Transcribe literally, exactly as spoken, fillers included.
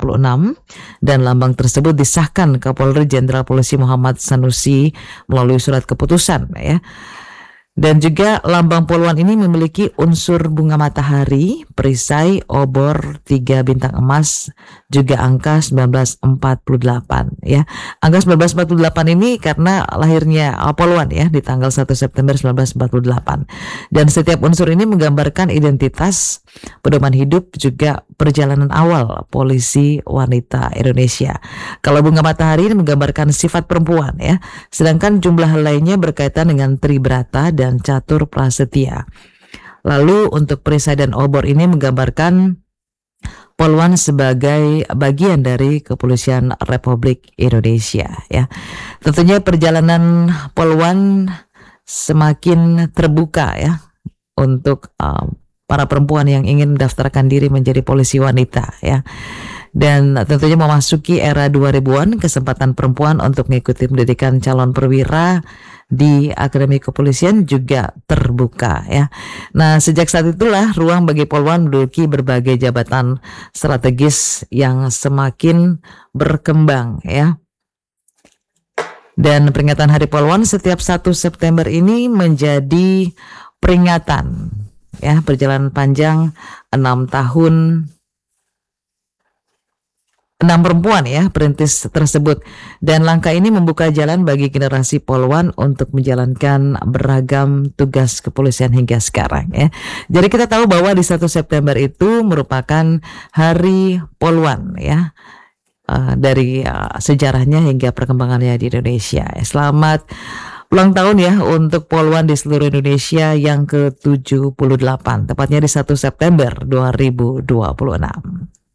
puluh enam dan lambang tersebut disahkan Kapolri Jenderal Polisi Muhammad Sanusi melalui surat keputusan ya. Dan juga lambang Poluan ini memiliki unsur bunga matahari, perisai, obor, tiga bintang emas, juga angka seribu sembilan ratus empat puluh delapan ya. Angka seribu sembilan ratus empat puluh delapan ini karena lahirnya Poluan ya di tanggal satu September seribu sembilan ratus empat puluh delapan. Dan setiap unsur ini menggambarkan identitas, pedoman hidup, juga perjalanan awal polisi wanita Indonesia. Kalau bunga matahari ini menggambarkan sifat perempuan ya. Sedangkan jumlah lainnya berkaitan dengan tribrata dan dan catur prasetya. Lalu untuk perisai dan obor ini menggambarkan Poluan sebagai bagian dari Kepolisian Republik Indonesia ya. Tentunya perjalanan Poluan semakin terbuka ya untuk uh, para perempuan yang ingin mendaftarkan diri menjadi polisi wanita ya. Dan tentunya memasuki era dua ribuan, kesempatan perempuan untuk mengikuti pendidikan calon perwira di Akademi Kepolisian juga terbuka ya. Nah, sejak saat itulah ruang bagi Poluan menduduki berbagai jabatan strategis yang semakin berkembang ya. Dan peringatan Hari Poluan setiap satu September ini menjadi peringatan ya perjalanan panjang enam tahun enam perempuan ya perintis tersebut, dan langkah ini membuka jalan bagi generasi Poluan untuk menjalankan beragam tugas kepolisian hingga sekarang ya. Jadi kita tahu bahwa di satu September itu merupakan Hari Poluan ya, uh, dari uh, sejarahnya hingga perkembangannya di Indonesia. Selamat ulang tahun ya untuk Poluan di seluruh Indonesia yang ke tujuh puluh delapan, tepatnya di satu September dua ribu dua puluh enam.